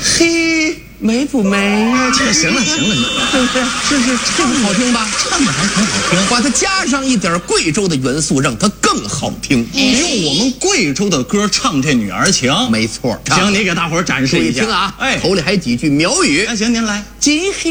嘿，美不美呀？ 行了， 对不对？是，这个好听吧？ 唱的还挺好听。 把它加上一点贵州的元素，让它更好听。 用我们贵州的歌唱这女儿情， 没错。 行，你给大伙儿展示一下。 注意听啊！ 哎， 头里还几句苗语。 行，您来。 今黑